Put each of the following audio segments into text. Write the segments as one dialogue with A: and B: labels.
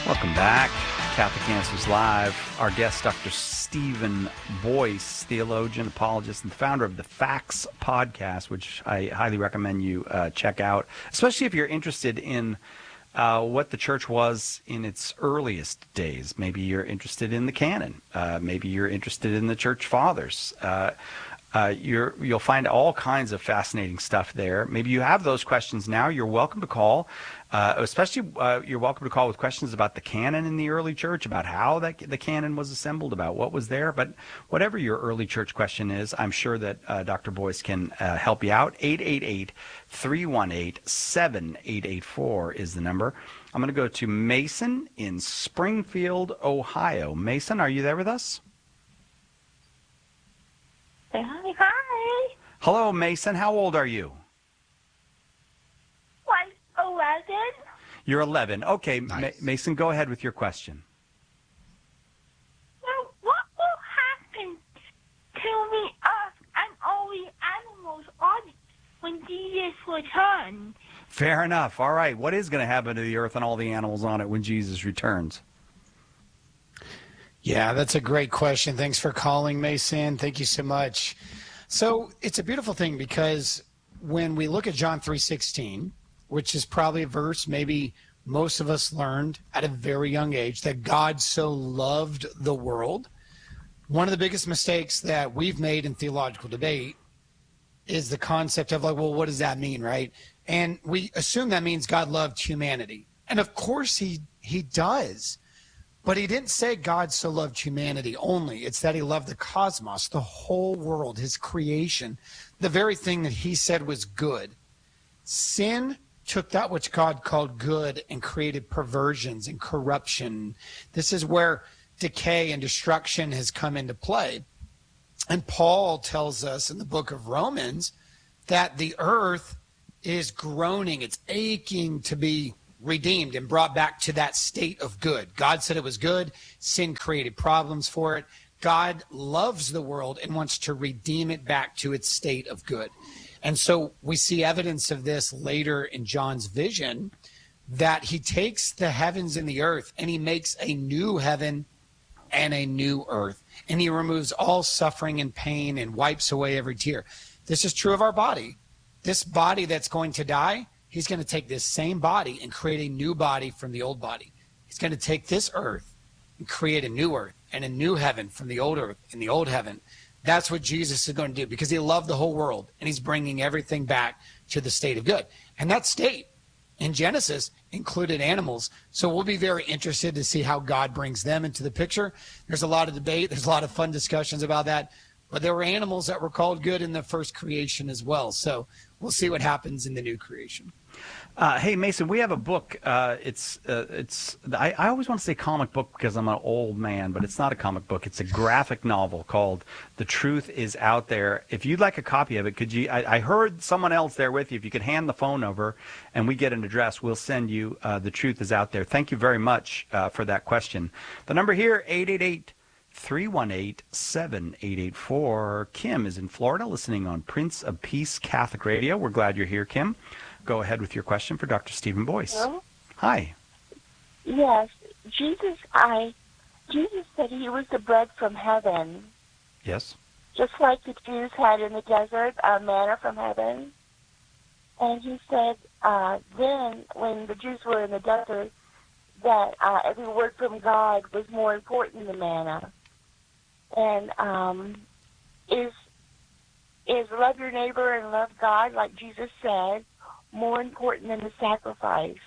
A: Welcome back. Catholic Answers Live. Our guest, Dr. Stephen Boyce, theologian, apologist, and founder of the Facts podcast, which I highly recommend you check out, especially if you're interested in what the church was in its earliest days. Maybe you're interested in the canon. Maybe you're interested in the church fathers. You'll find all kinds of fascinating stuff there. Maybe you have those questions now. You're welcome to call. Especially, you're welcome to call with questions about the canon in the early church, about how the canon was assembled, about what was there. But whatever your early church question is, I'm sure that Dr. Boyce can help you out. 888-318-7884 is the number. I'm going to go to Mason in Springfield, Ohio. Mason, are you there with us?
B: Hi.
A: Hello, Mason. How old are you?
B: 11.
A: You're 11. Okay,
C: Nice.
A: Mason, go ahead with your question.
B: Well, what will happen to the earth and all the animals on it when Jesus returns?
A: Fair enough. All right. What is going to happen to the earth and all the animals on it when Jesus returns?
C: Yeah, that's a great question. Thanks for calling, Mason. Thank you so much. So it's a beautiful thing because when we look at John 3:16, which is probably a verse maybe most of us learned at a very young age, that God so loved the world. One of the biggest mistakes that we've made in theological debate is the concept of like, well, what does that mean, right? And we assume that means God loved humanity. And of course he does. But he didn't say God so loved humanity only. It's that he loved the cosmos, the whole world, his creation, the very thing that he said was good. Sin took that which God called good and created perversions and corruption. This is where decay and destruction has come into play. And Paul tells us in the book of Romans that the earth is groaning. It's aching to be redeemed and brought back to that state of good. God said it was good. Sin created problems for it. God loves the world and wants to redeem it back to its state of good. And so we see evidence of this later in John's vision, that he takes the heavens and the earth and he makes a new heaven and a new earth. And he removes all suffering and pain and wipes away every tear. This is true of our body. This body that's going to die, he's going to take this same body and create a new body from the old body. He's going to take this earth and create a new earth and a new heaven from the old earth and the old heaven. That's what Jesus is going to do because he loved the whole world and he's bringing everything back to the state of good. And that state in Genesis included animals. So we'll be very interested to see how God brings them into the picture. There's a lot of debate. There's a lot of fun discussions about that. But there were animals that were called good in the first creation as well. So we'll see what happens in the new creation.
A: Hey, Mason, we have a book. I always want to say comic book because I'm an old man, but it's not a comic book. It's a graphic novel called The Truth Is Out There. If you'd like a copy of it, could you? I heard someone else there with you. If you could hand the phone over and we get an address, we'll send you The Truth Is Out There. Thank you very much for that question. The number here, 888-318-7884. Kim is in Florida listening on Prince of Peace Catholic Radio. We're glad you're here, Kim. Go ahead with your question for Dr. Stephen Boyce.
B: Hello?
A: Hi.
B: Yes, Jesus said he was the bread from heaven,
A: Yes.
B: just like the Jews had in the desert, manna from heaven. And he said then, when the Jews were in the desert, that every word from God was more important than manna. And is love your neighbor and love God, like Jesus said, more important than the sacrifice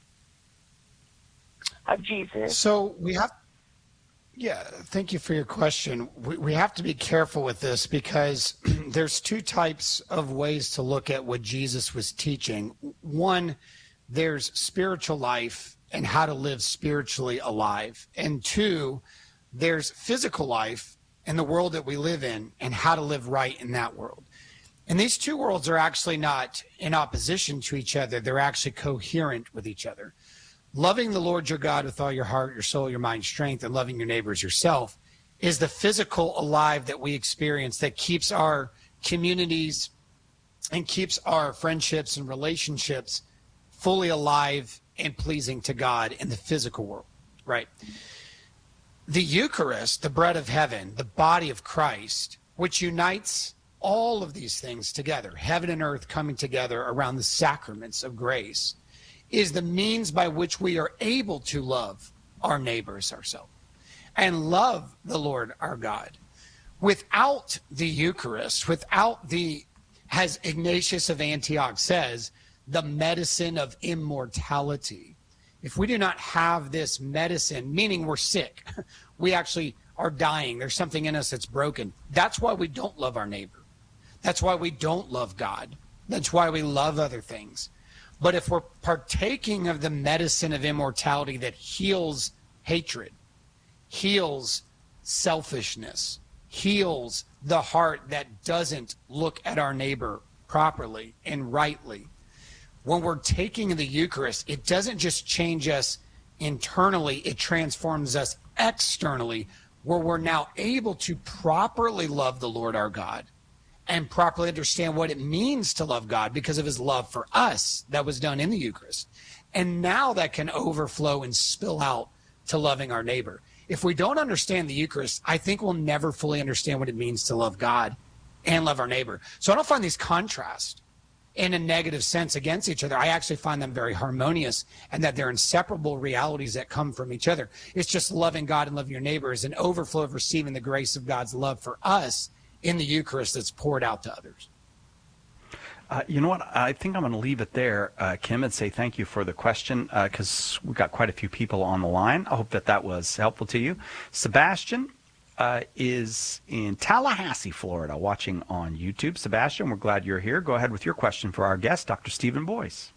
B: of Jesus?
C: So thank you for your question. We have to be careful with this because there's two types of ways to look at what Jesus was teaching. One, there's spiritual life and how to live spiritually alive. And two, there's physical life and the world that we live in and how to live right in that world. And these two worlds are actually not in opposition to each other. They're actually coherent with each other. Loving the Lord your God with all your heart, your soul, your mind, strength, and loving your neighbors yourself is the physical alive that we experience that keeps our communities and keeps our friendships and relationships fully alive and pleasing to God in the physical world. right? The Eucharist, the bread of heaven, the body of Christ, which unites all of these things together, heaven and earth coming together around the sacraments of grace, is the means by which we are able to love our neighbors ourselves and love the Lord our God. Without the Eucharist, without the, as Ignatius of Antioch says, the medicine of immortality, if we do not have this medicine, meaning we're sick, we actually are dying, there's something in us that's broken. That's why we don't love our neighbor. That's why we don't love God. That's why we love other things. But if we're partaking of the medicine of immortality that heals hatred, heals selfishness, heals the heart that doesn't look at our neighbor properly and rightly, when we're taking the Eucharist, it doesn't just change us internally, it transforms us externally, where we're now able to properly love the Lord our God and properly understand what it means to love God because of his love for us that was done in the Eucharist. And now that can overflow and spill out to loving our neighbor. If we don't understand the Eucharist, I think we'll never fully understand what it means to love God and love our neighbor. So I don't find these contrasts in a negative sense against each other. I actually find them very harmonious and that they're inseparable realities that come from each other. It's just loving God and loving your neighbor is an overflow of receiving the grace of God's love for us in the Eucharist that's poured out to others.
A: You know what? I think I'm going to leave it there, Kim, and say thank you for the question because we've got quite a few people on the line. I hope that was helpful to you. Sebastian is in Tallahassee, Florida, watching on YouTube. Sebastian, we're glad you're here. Go ahead with your question for our guest, Dr. Stephen Boyce.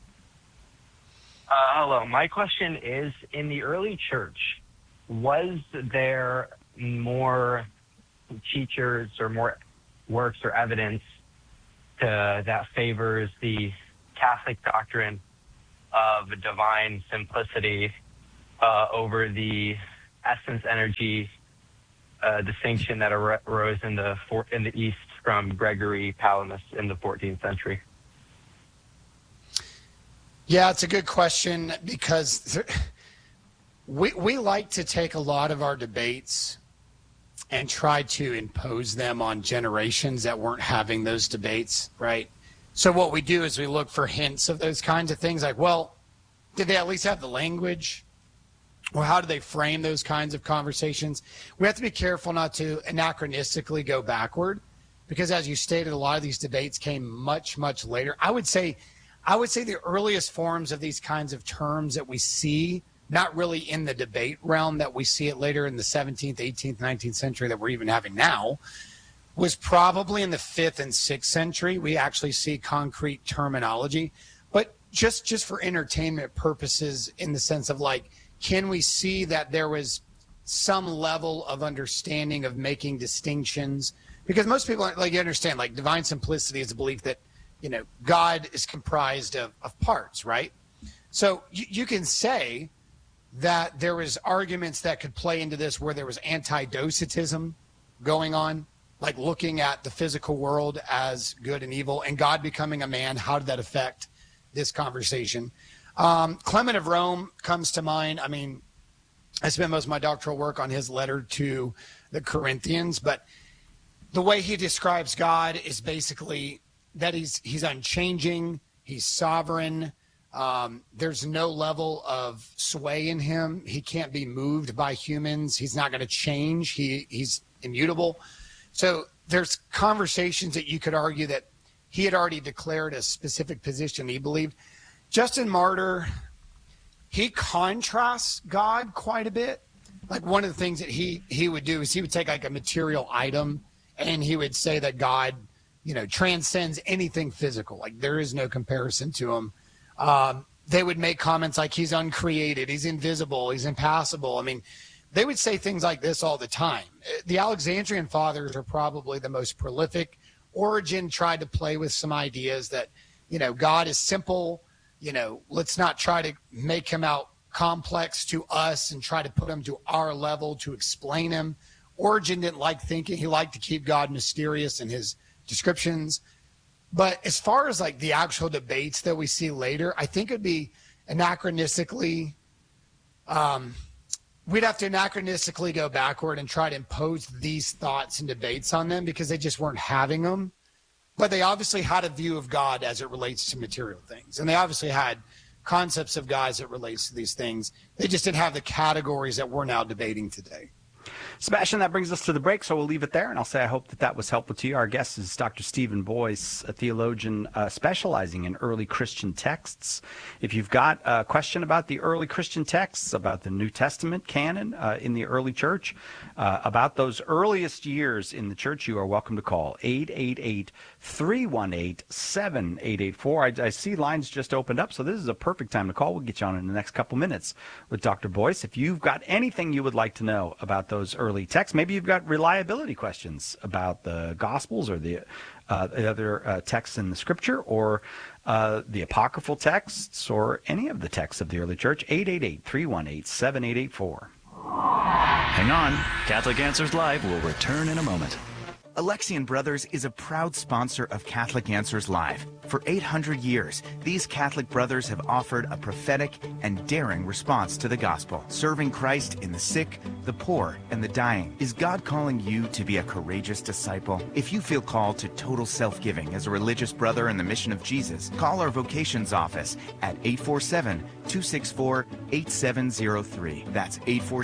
D: Hello. My question is, in the early church, was there more teachers or more works or evidence that favors the Catholic doctrine of divine simplicity over the essence energy distinction that arose in the East from Gregory Palamas in the 14th century?
C: Yeah, it's a good question because we like to take a lot of our debates and try to impose them on generations that weren't having those debates, right? So what we do is we look for hints of those kinds of things like, well, did they at least have the language? Or how do they frame those kinds of conversations? We have to be careful not to anachronistically go backward because as you stated, a lot of these debates came much, much later. I would say the earliest forms of these kinds of terms that we see, not really in the debate realm that we see it later in the 17th, 18th, 19th century that we're even having now, was probably in the 5th and 6th century. We actually see concrete terminology. But just for entertainment purposes in the sense of like, can we see that there was some level of understanding of making distinctions? Because most people, like, you understand, like divine simplicity is a belief that, you know, God is comprised of parts, right? So you can say that there was arguments that could play into this where there was anti-docetism going on, like looking at the physical world as good and evil and God becoming a man. How did that affect this conversation? Clement of Rome comes to mind. I mean, I spent most of my doctoral work on his letter to the Corinthians, but the way he describes God is basically that he's unchanging, he's sovereign. There's no level of sway in him. He can't be moved by humans. He's not going to change. He's immutable. So there's conversations that you could argue that he had already declared a specific position he believed. Justin Martyr, he contrasts God quite a bit. Like one of the things that he would do is he would take like a material item and he would say that God, you know, transcends anything physical. Like there is no comparison to him. They would make comments like he's uncreated, he's invisible, he's impassible. I mean, they would say things like this all the time. The Alexandrian fathers are probably the most prolific. Origen tried to play with some ideas that, you know, God is simple. You know, let's not try to make him out complex to us and try to put him to our level to explain him. Origen didn't like thinking. He liked to keep God mysterious in his descriptions. But as far as like the actual debates that we see later, I think it'd be anachronistically we'd have to anachronistically go backward and try to impose these thoughts and debates on them because they just weren't having them. But they obviously had a view of God as it relates to material things. And they obviously had concepts of God as it relates to these things. They just didn't have the categories that we're now debating today.
A: Sebastian, that brings us to the break, so we'll leave it there. And I'll say I hope that was helpful to you. Our guest is Dr. Stephen Boyce, a theologian specializing in early Christian texts. If you've got a question about the early Christian texts, about the New Testament canon in the early church, about those earliest years in the church, you are welcome to call 888-318-7884. I see lines just opened up, so this is a perfect time to call. We'll get you on in the next couple minutes with Dr. Boyce. If you've got anything you would like to know about those early texts, maybe you've got reliability questions about the Gospels or the other texts in the Scripture, or the apocryphal texts, or any of the texts of the early church, 888-318-7884.
E: Hang on. Catholic Answers Live will return in a moment.
F: Alexian Brothers is a proud sponsor of Catholic Answers Live. For 800 years, these Catholic brothers have offered a prophetic and daring response to the gospel, serving Christ in the sick, the poor, and the dying. Is God calling you to be a courageous disciple? If you feel called to total self-giving as a religious brother in the mission of Jesus, call our vocations office at 847-264-8703. That's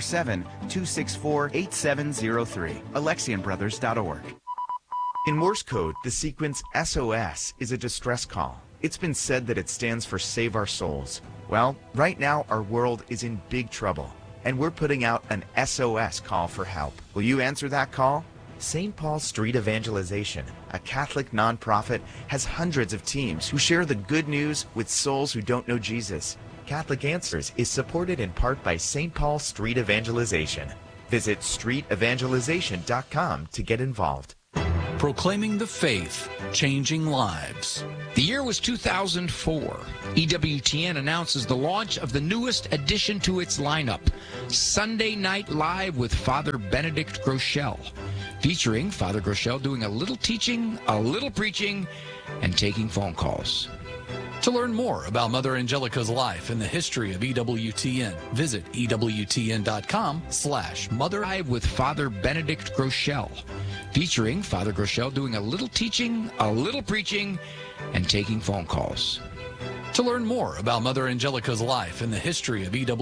F: 847-264-8703. AlexianBrothers.org. In Morse code, the sequence SOS is a distress call. It's been said that it stands for Save Our Souls. Well, right now our world is in big trouble, and we're putting out an SOS call for help. Will you answer that call? St. Paul Street Evangelization, a Catholic nonprofit, has hundreds of teams who share the good news with souls who don't know Jesus. Catholic Answers is supported in part by St. Paul Street Evangelization. Visit streetevangelization.com to get involved.
G: Proclaiming the faith, changing lives. The year was 2004. EWTN announces the launch of the newest addition to its lineup, Sunday Night Live with Father Benedict Groeschel, featuring Father Groeschel doing a little teaching, a little preaching, and taking phone calls.
H: To learn more about Mother Angelica's life and the history of EWTN, visit EWTN.com/Mother
G: Live with Father Benedict Groeschel, featuring Father Groeschel doing a little teaching, a little preaching, and taking phone calls.
H: To learn more about Mother Angelica's life and the history of EWTN,